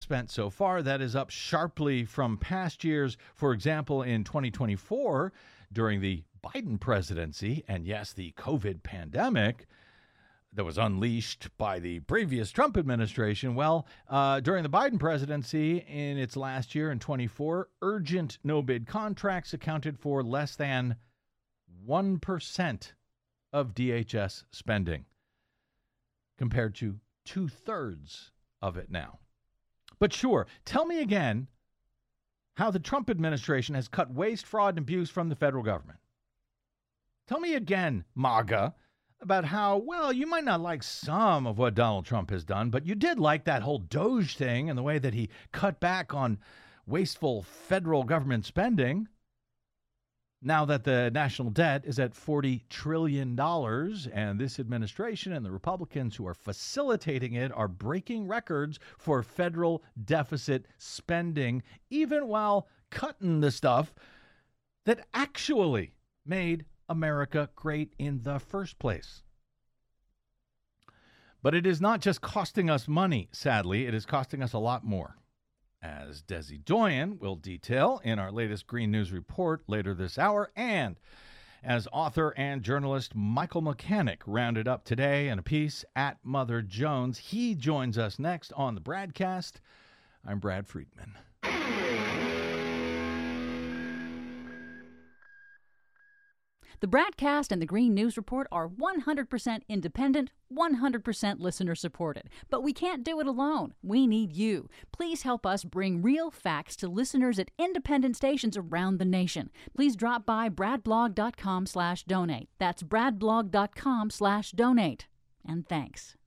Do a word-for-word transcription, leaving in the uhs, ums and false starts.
spent so far. That is up sharply from past years. For example, in twenty twenty-four, during the Biden presidency, and yes, the COVID pandemic that was unleashed by the previous Trump administration. Well, uh, during the Biden presidency, in its last year in twenty-four, urgent no-bid contracts accounted for less than one percent of D H S spending, compared to two-thirds of it now. But sure, tell me again how the Trump administration has cut waste, fraud, and abuse from the federal government. Tell me again, MAGA, about how, well, you might not like some of what Donald Trump has done, but you did like that whole Doge thing and the way that he cut back on wasteful federal government spending. Now that the national debt is at forty trillion dollars, and this administration and the Republicans who are facilitating it are breaking records for federal deficit spending, even while cutting the stuff that actually made America great in the first place. But it is not just costing us money, sadly. It is costing us a lot more, as Desi Doyen will detail in our latest Green News report later this hour, and as author and journalist Michael Mechanic rounded up today in a piece at Mother Jones. He joins us next on the Bradcast. I'm Brad Friedman. The Bradcast and the Green News Report are one hundred percent independent, one hundred percent listener-supported. But we can't do it alone. We need you. Please help us bring real facts to listeners at independent stations around the nation. Please drop by bradblog.com slash donate. That's bradblog.com slash donate. And thanks.